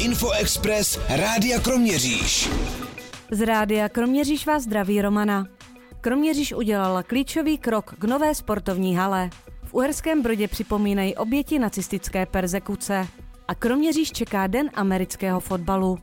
Infoexpress Rádia Kroměříž. Z Rádia Kroměříž vás zdraví Romana. Kroměříž udělala klíčový krok k nové sportovní hale. V Uherském Brodě připomínají oběti nacistické perzekuce. A Kroměříž čeká Den amerického fotbalu.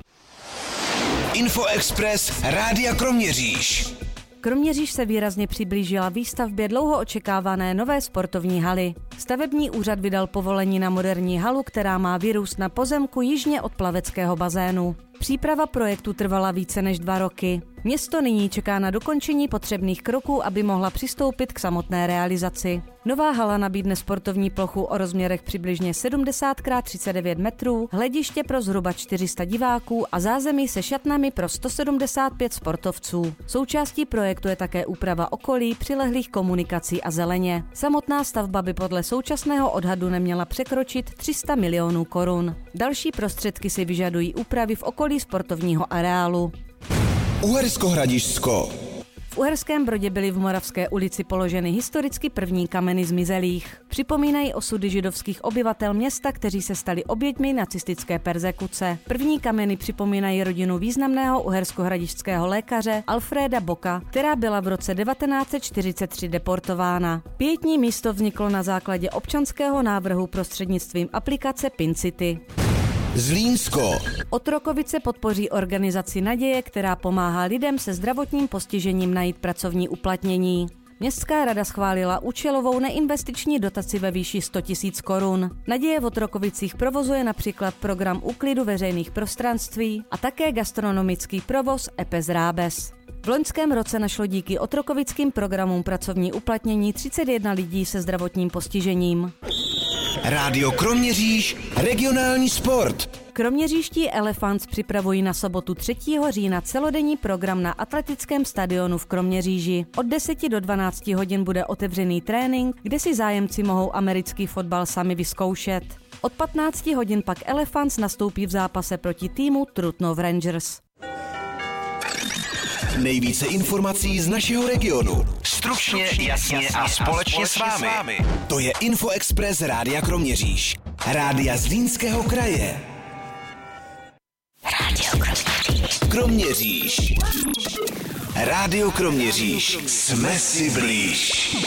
Infoexpress Rádia Kroměříž. Kroměříž se výrazně přiblížila výstavbě dlouho očekávané nové sportovní haly. Stavební úřad vydal povolení na moderní halu, která má vyrůst na pozemku jižně od plaveckého bazénu. Příprava projektu trvala více než 2 roky. Město nyní čeká na dokončení potřebných kroků, aby mohla přistoupit k samotné realizaci. Nová hala nabídne sportovní plochu o rozměrech přibližně 70x39 metrů, hlediště pro zhruba 400 diváků a zázemí se šatnami pro 175 sportovců. Součástí projektu je také úprava okolí, přilehlých komunikací a zeleně. Samotná stavba by podle současného odhadu neměla překročit 300 milionů korun. Další prostředky si vyžadují úpravy v okolí sportovního areálu. Uhersko-Hradišťsko. V Uherském Brodě byly v Moravské ulici položeny historicky první kameny zmizelých. Připomínají osudy židovských obyvatel města, kteří se stali oběťmi nacistické perzekuce. První kameny připomínají rodinu významného uhersko-hradišťského lékaře Alfréda Bocka, která byla v roce 1943 deportována. Pietní místo vzniklo na základě občanského návrhu prostřednictvím aplikace PinCity. Zlínsko. Otrokovice podpoří organizaci Naděje, která pomáhá lidem se zdravotním postižením najít pracovní uplatnění. Městská rada schválila účelovou neinvestiční dotaci ve výši 100 000 korun. Naděje v Otrokovicích provozuje například program úklidu veřejných prostranství a také gastronomický provoz Epes Rábes. V loňském roce našlo díky otrokovickým programům pracovní uplatnění 31 lidí se zdravotním postižením. Rádio Kroměříž, regionální sport. Kroměříští Elefants připravují na sobotu 3. října celodenní program na atletickém stadionu v Kroměříži. Od 10 do 12 hodin bude otevřený trénink, kde si zájemci mohou americký fotbal sami vyzkoušet. Od 15 hodin pak Elefants nastoupí v zápase proti týmu Trutnov Rangers. Nejvíce informací z našeho regionu. Stručně, jasně a společně s vámi. To je Infoexpress Rádia Kroměříž. Rádia Zlínského kraje. Rádio Kroměříž. Rádio Kroměříž. Jsme si blíž.